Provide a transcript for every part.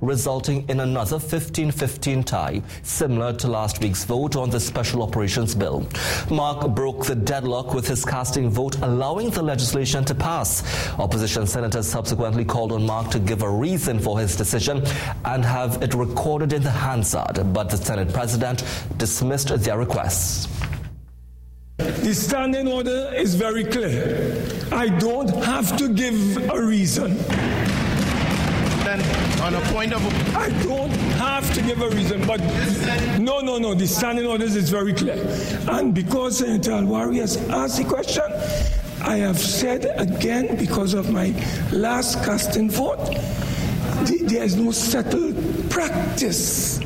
resulting in another 15-15 tie, similar to last week's vote on the Special Operations Bill. Mark broke the deadlock with his casting vote, allowing the legislation to pass. Opposition senators subsequently called on Mark to give a reason for his decision and have it recorded in the Hansard, but the Senate President dismissed their requests. The standing order is very clear. I don't have to give a reason. Then, on a point of... I don't have to give a reason, but no, the standing orders is very clear. And because Senator Alwari has asked the question, I have said again, because of my last casting vote, there is no settled practice.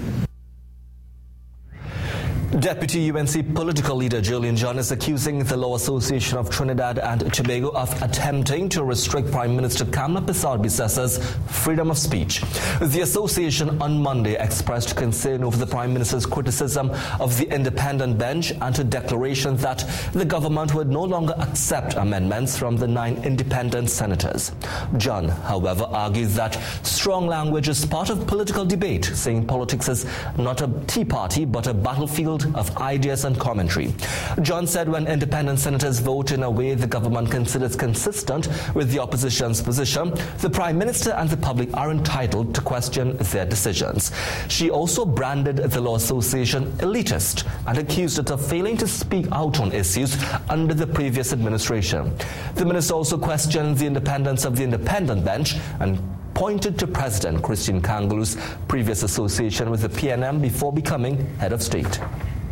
Deputy UNC political leader Julian John is accusing the Law Association of Trinidad and Tobago of attempting to restrict Prime Minister Kamla Bissau-Bisessa's freedom of speech. The association on Monday expressed concern over the Prime Minister's criticism of the independent bench and a declaration that the government would no longer accept amendments from the 9 independent senators. John, however, argues that strong language is part of political debate, saying politics is not a tea party but a battlefield of ideas and commentary. John said when independent senators vote in a way the government considers consistent with the opposition's position, the Prime Minister and the public are entitled to question their decisions. She also branded the Law Association elitist and accused it of failing to speak out on issues under the previous administration. The minister also questioned the independence of the independent bench and pointed to President Christian Kangalu's previous association with the PNM before becoming head of state.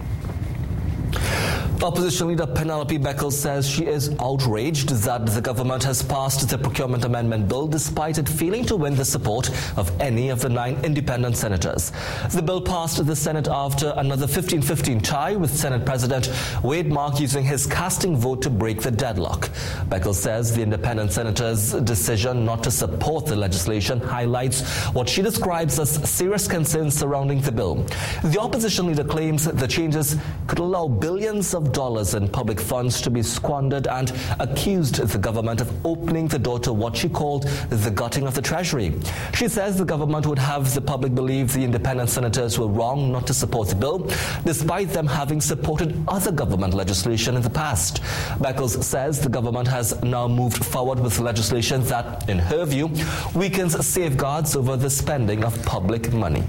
Opposition leader Penelope Beckles says she is outraged that the government has passed the procurement amendment bill despite it failing to win the support of any of the 9 independent senators. The bill passed the Senate after another 15-15 tie, with Senate President Wade Mark using his casting vote to break the deadlock. Beckles says the independent senators' decision not to support the legislation highlights what she describes as serious concerns surrounding the bill. The opposition leader claims the changes could allow billions of dollars in public funds to be squandered and accused the government of opening the door to what she called the gutting of the Treasury. She says the government would have the public believe the independent senators were wrong not to support the bill, despite them having supported other government legislation in the past. Beckles says the government has now moved forward with legislation that, in her view, weakens safeguards over the spending of public money.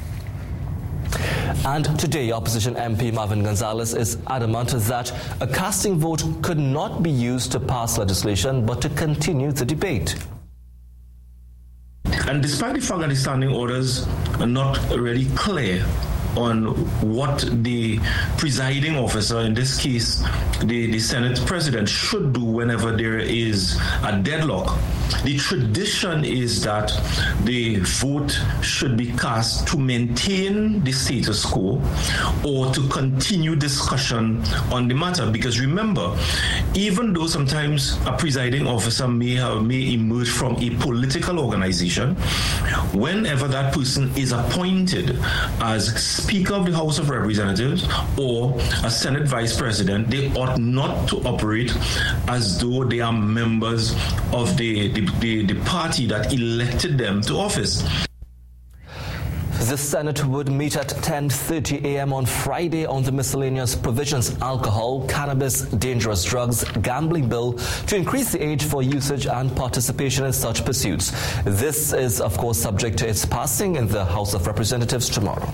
And today, opposition MP Marvin Gonzalez is adamant that a casting vote could not be used to pass legislation, but to continue the debate. And despite the fact that the standing orders are not really clear on what the presiding officer, in this case the Senate President, should do whenever there is a deadlock, the tradition is that the vote should be cast to maintain the status quo or to continue discussion on the matter. Because remember, even though sometimes a presiding officer may emerge from a political organization, whenever that person is appointed as Speaker of the House of Representatives or a Senate Vice President, they ought not to operate as though they are members of the party that elected them to office. The Senate would meet at 10:30 a.m. on Friday on the miscellaneous provisions alcohol, cannabis, dangerous drugs, gambling bill to increase the age for usage and participation in such pursuits. This is, of course, subject to its passing in the House of Representatives tomorrow.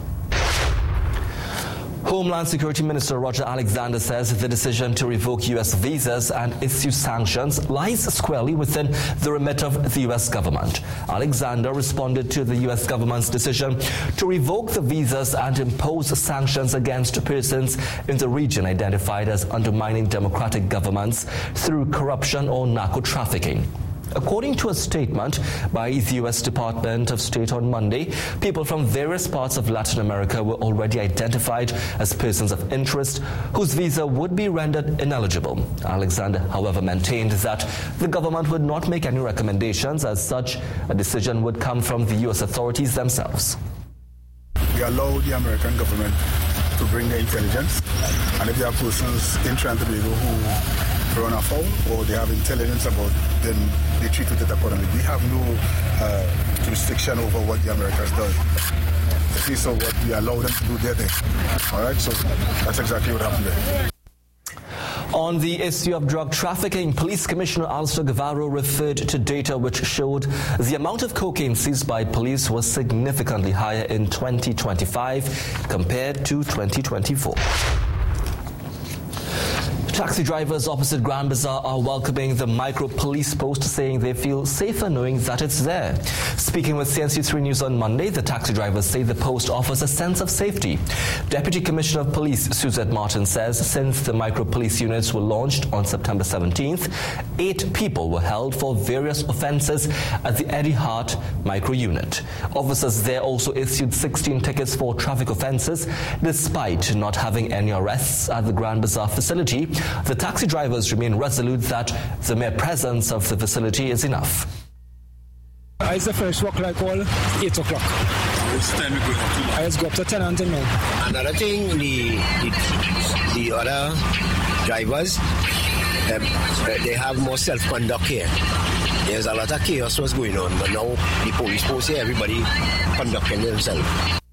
Homeland Security Minister Roger Alexander says the decision to revoke U.S. visas and issue sanctions lies squarely within the remit of the U.S. government. Alexander responded to the U.S. government's decision to revoke the visas and impose sanctions against persons in the region identified as undermining democratic governments through corruption or narco-trafficking. According to a statement by the U.S. Department of State on Monday, people from various parts of Latin America were already identified as persons of interest whose visa would be rendered ineligible. Alexander, however, maintained that the government would not make any recommendations. As such, a decision would come from the U.S. authorities themselves. We allow the American government to bring their intelligence, and if there are persons in Trinidad and Tobago who run afoul or they have intelligence about, then they treat it accordingly. We have no jurisdiction over what the Americans does. At least what we allow them to do their thing. All right, so that's exactly what happened there. On the issue of drug trafficking, Police Commissioner Alistair Guevara referred to data which showed the amount of cocaine seized by police was significantly higher in 2025 compared to 2024. Taxi drivers opposite Grand Bazaar are welcoming the micro police post, saying they feel safer knowing that it's there. Speaking with CNC3 News on Monday, the taxi drivers say the post offers a sense of safety. Deputy Commissioner of Police Suzette Martin says since the micro police units were launched on September 17th, 8 people were held for various offences at the Eddie Hart micro unit. Officers there also issued 16 tickets for traffic offences, despite not having any arrests at the Grand Bazaar facility. The taxi drivers remain resolute that the mere presence of the facility is enough. It's the first work like all 8 o'clock. What's the time you go up to? I just go up to 10 until now. Another thing, the other drivers, they have more self-conduct here. There's a lot of chaos what's going on, but now the police post here, everybody conducting themselves.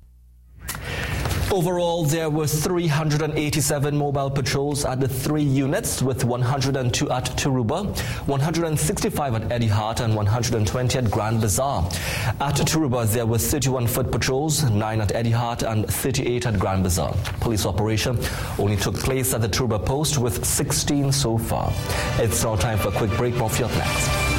Overall, there were 387 mobile patrols at the 3 units, with 102 at Tarouba, 165 at Eddie Hart, and 120 at Grand Bazaar. At Tarouba, there were 31 foot patrols, 9 at Eddie Hart, and 38 at Grand Bazaar. Police operation only took place at the Tarouba post, with 16 so far. It's now time for a quick break. More for you up next.